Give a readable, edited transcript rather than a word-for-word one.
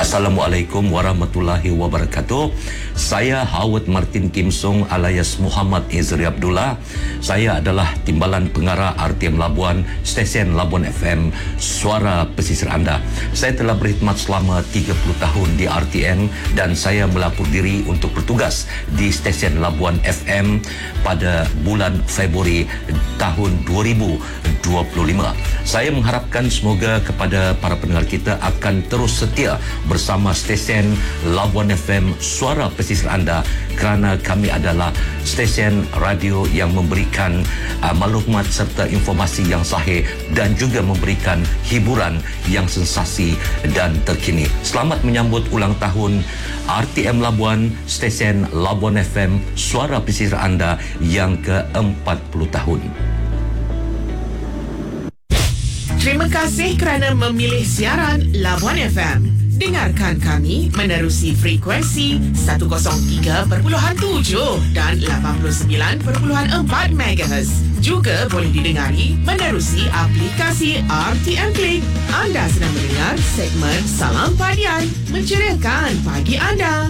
Assalamualaikum warahmatullahi wabarakatuh. Saya Howard Martin Kim Sung alias Muhammad Izri Abdullah. Saya adalah Timbalan Pengarah RTM Labuan, stesen Labuan FM, suara pesisir anda. Saya telah berkhidmat selama 30 tahun di RTM dan saya melapor diri untuk bertugas di stesen Labuan FM pada bulan Februari tahun 2025. Saya mengharapkan semoga kepada para pendengar kita akan terus setia bersama stesen Labuan FM, suara pesisir anda, kerana kami adalah stesen radio yang memberikan maklumat serta informasi yang sahih dan juga memberikan hiburan yang sensasi dan terkini. Selamat menyambut ulang tahun RTM Labuan, stesen Labuan FM, suara pesisir anda yang ke-40 tahun. Terima kasih kerana memilih siaran Labuan FM. Dengarkan kami menerusi frekuensi 103.7 dan 89.4 MHz. Juga boleh didengari menerusi aplikasi RTM Click. Anda sedang mendengar segmen Salam Padian, menceriakan pagi anda.